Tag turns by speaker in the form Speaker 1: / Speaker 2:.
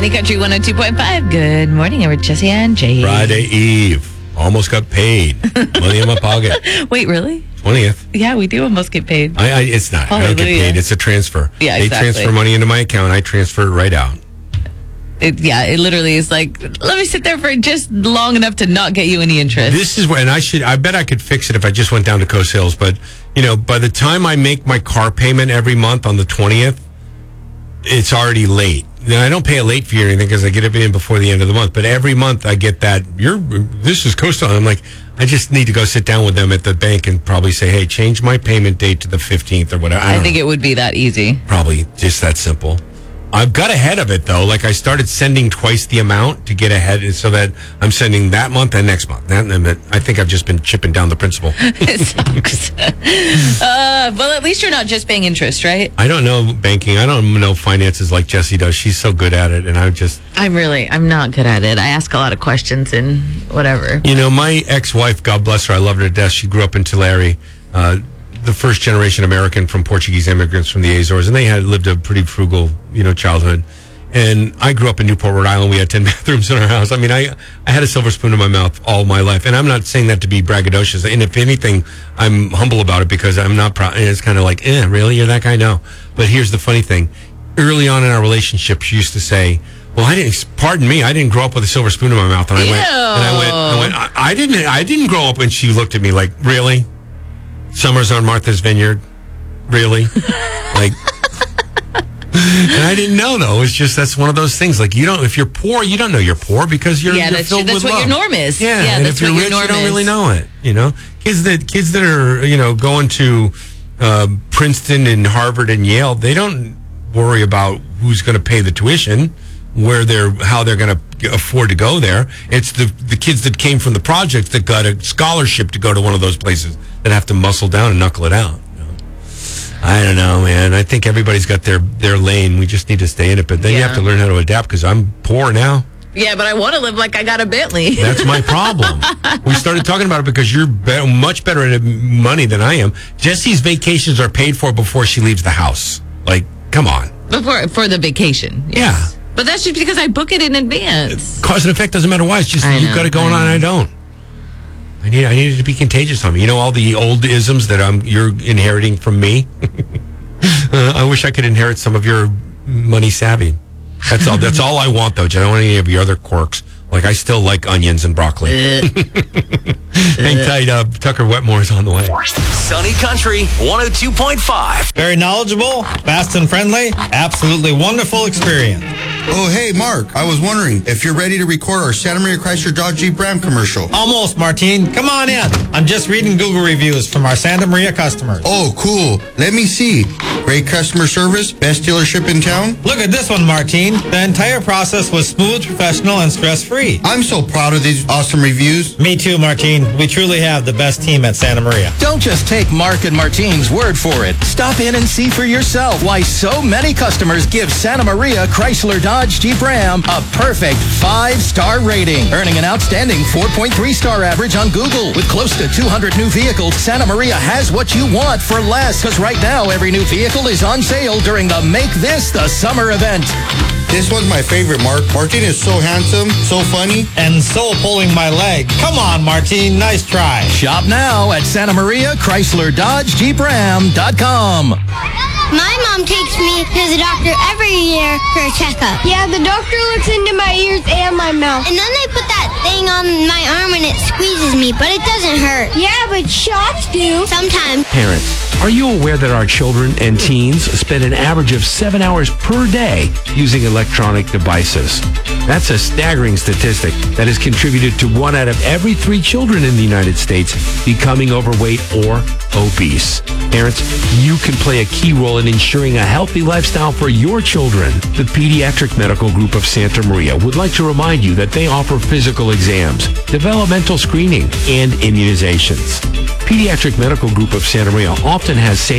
Speaker 1: The Country 102.5. Good morning. We're Jesse and Jay.
Speaker 2: Friday Eve. Almost got paid. Money in my pocket.
Speaker 1: Wait, really?
Speaker 2: 20th.
Speaker 1: Yeah, we do almost get paid.
Speaker 2: It's not. I don't get paid. It's a transfer.
Speaker 1: Yeah,
Speaker 2: They
Speaker 1: exactly.
Speaker 2: transfer money into my account. I transfer it right out.
Speaker 1: It literally is like, let me sit there for just long enough to not get you any interest.
Speaker 2: This is where, and I bet I could fix it if I just went down to Coast Hills. But, by the time I make my car payment every month on the 20th, it's already late. Now, I don't pay a late fee or anything because I get it in before the end of the month. But every month I get that, this is Coastal. I'm like, I just need to go sit down with them at the bank and probably say, hey, change my payment date to the 15th or whatever.
Speaker 1: I think it would be that easy.
Speaker 2: Probably just that simple. I've got ahead of it, though. Like, I started sending twice the amount to get ahead so that I'm sending that month and next month. I think I've just been chipping down the principal.
Speaker 1: It sucks. Well, at least you're not just paying interest, right?
Speaker 2: I don't know banking. I don't know finances like Jessie does. She's so good at it, and
Speaker 1: I'm not good at it. I ask a lot of questions and whatever.
Speaker 2: My ex-wife, God bless her, I love her to death. She grew up in Tulare, the first generation American from Portuguese immigrants from the Azores, and they had lived a pretty frugal, childhood. And I grew up in Newport, Rhode Island. We had 10 bathrooms in our house. I mean, I had a silver spoon in my mouth all my life. And I'm not saying that to be braggadocious. And if anything, I'm humble about it because I'm not proud. And it's kind of like, really? You're that guy? No. But here's the funny thing. Early on in our relationship, she used to say, well, I didn't grow up with a silver spoon in my mouth. And I went, I didn't grow up. And she looked at me like, really? Summers on Martha's Vineyard? Really? And I didn't know, though. It's just, that's one of those things. Like, if you're poor, you don't know you're poor because you're filled with love.
Speaker 1: That's what your norm is.
Speaker 2: Yeah, and if you're rich, you don't really know it. Kids that are, going to Princeton and Harvard and Yale, they don't worry about who's going to pay the tuition, how they're going to afford to go there. It's the kids that came from the projects that got a scholarship to go to one of those places that have to muscle down and knuckle it out. I don't know, man. I think everybody's got their lane. We just need to stay in it. But then you have to learn how to adapt because I'm poor now.
Speaker 1: Yeah, but I want to live like I got a Bentley.
Speaker 2: That's my problem. We started talking about it because you're much better at money than I am. Jessie's vacations are paid for before she leaves the house. Like, come on.
Speaker 1: For the vacation. Yes.
Speaker 2: Yeah.
Speaker 1: But that's just because I book it in advance.
Speaker 2: Cause and effect doesn't matter why. It's just you've got it going on and I don't. I need it to be contagious on me. All the old isms that you're inheriting from me. I wish I could inherit some of your money savvy. That's all. That's all I want, though. I don't want any of your other quirks. Like, I still like onions and broccoli. Hang tight. Tucker Wetmore's on the way.
Speaker 3: Sunny Country 102.5.
Speaker 4: Very knowledgeable, fast and friendly, absolutely wonderful experience.
Speaker 5: Oh, hey, Mark. I was wondering if you're ready to record our Santa Maria Chrysler Dodge Jeep Ram commercial.
Speaker 4: Almost, Martine. Come on in. I'm just reading Google reviews from our Santa Maria customers.
Speaker 5: Oh, cool. Let me see. Great customer service, best dealership in town.
Speaker 4: Look at this one, Martine. The entire process was smooth, professional, and stress-free.
Speaker 5: I'm so proud of these awesome reviews.
Speaker 4: Me too, Martine. We truly have the best team at Santa Maria.
Speaker 3: Don't just take Mark and Martine's word for it. Stop in and see for yourself why so many customers give Santa Maria Chrysler Dodge Jeep Ram a perfect 5-star rating, earning an outstanding 4.3-star average on Google. With close to 200 new vehicles, Santa Maria has what you want for less. Because right now, every new vehicle is on sale during the Make This the Summer event.
Speaker 5: This one's my favorite, Mark. Martine is so handsome, so funny.
Speaker 4: And so pulling my leg. Come on, Martine. Nice try.
Speaker 3: Shop now at Santa Maria Chrysler Dodge Jeep Ram.com.
Speaker 6: My mom takes me to the doctor every year for a checkup.
Speaker 7: Yeah, the doctor looks into my ears and my mouth.
Speaker 6: And then they put that thing on my arm and it squeezes me, but it doesn't hurt.
Speaker 7: Yeah, but shots do.
Speaker 6: Sometimes.
Speaker 8: Parents, are you aware that our children and teens spend an average of 7 hours per day using electronic devices? That's a staggering statistic that has contributed to 1 out of every 3 children in the United States becoming overweight or obese. Parents, you can play a key role in ensuring a healthy lifestyle for your children. The Pediatric Medical Group of Santa Maria would like to remind you that they offer physical exams, developmental screening, and immunizations. Pediatric Medical Group of Santa Maria often has